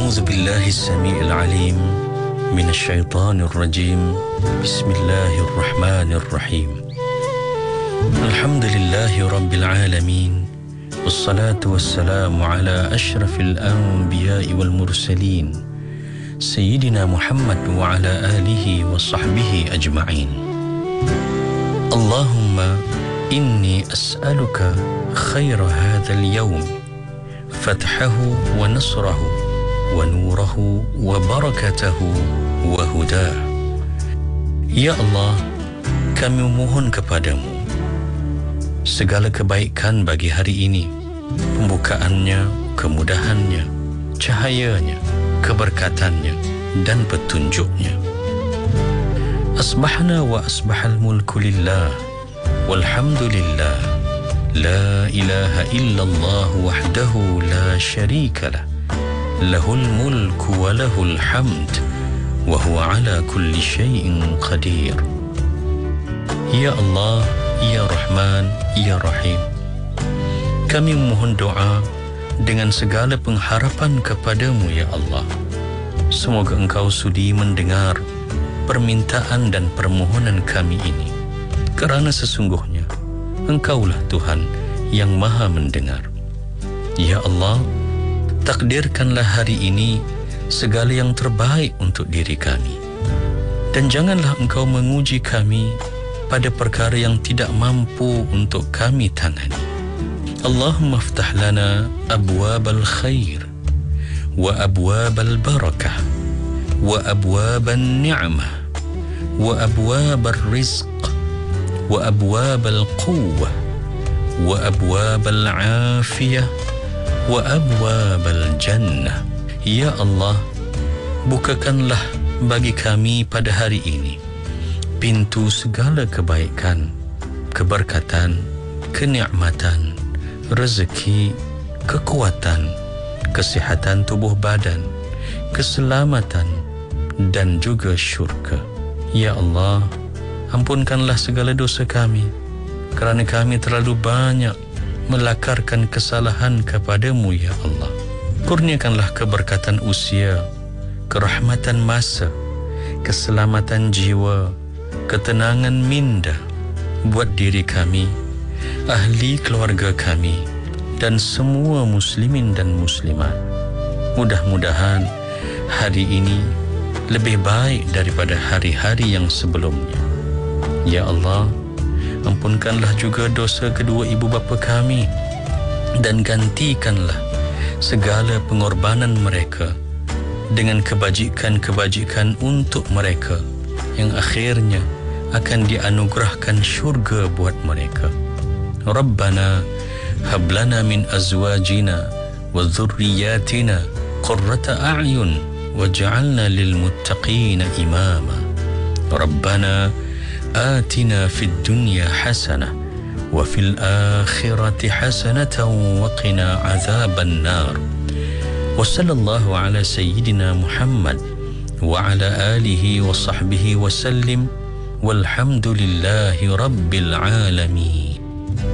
أعوذ بالله السميع العليم من الشيطان الرجيم. بسم الله الرحمن الرحيم. الحمد لله رب العالمين، والصلاة والسلام على أشرف الأنبياء والمرسلين سيدنا محمد وعلى آله وصحبه أجمعين. اللهم إني أسألك خير هذا اليوم، فتحه ونصره ونوره وبركته وهداه. Ya Allah, kami memohon kepadamu segala kebaikan bagi hari ini, pembukaannya, kemudahannya, cahayanya, keberkatannya dan petunjuknya. Asbahna wa asbahal mulku lillah walhamdulillah, la ilaha illallah wahdahu la syarika lah, lahul mulku wa lahul hamd wa huwa ala kulli syai'in qadir. Ya Allah, Ya Rahman, Ya Rahim, kami memohon doa dengan segala pengharapan kepadamu, Ya Allah. Semoga Engkau sudi mendengar permintaan dan permohonan kami ini, kerana sesungguhnya Engkaulah Tuhan yang Maha mendengar. Ya Allah, takdirkanlah hari ini segala yang terbaik untuk diri kami, dan janganlah Engkau menguji kami pada perkara yang tidak mampu untuk kami tangani. Allahumma aftah lana abwabal khair wa abwabal barakah wa abwabal ni'mah wa abwabal rizq wa abwabal quwwah wa abwabal afiyah wa abwabal jannah. Ya Allah, bukakanlah bagi kami pada hari ini pintu segala kebaikan, keberkatan, kenikmatan, rezeki, kekuatan, kesihatan tubuh badan, keselamatan dan juga syurga. Ya Allah, ampunkanlah segala dosa kami, kerana kami terlalu banyak melakarkan kesalahan kepadamu, Ya Allah. Kurniakanlah keberkatan usia, kerahmatan masa, keselamatan jiwa, ketenangan minda buat diri kami, ahli keluarga kami dan semua muslimin dan muslimat. Mudah-mudahan hari ini lebih baik daripada hari-hari yang sebelumnya. Ya Allah, ampunkanlah juga dosa kedua ibu bapa kami, dan gantikanlah segala pengorbanan mereka dengan kebajikan-kebajikan untuk mereka yang akhirnya akan dianugerahkan syurga buat mereka. Rabbana hablana min azwajina wa dhurriyyatina qurrata a'yun waj'alna lil muttaqina imama. Rabbana atina fid dunya hasanah wa fil akhirati hasanatan wa qina azaban nar. Wa sallallahu ala sayyidina Muhammad wa ala alihi wa sahbihi wa sallim, walhamdulillahi rabbil alamin.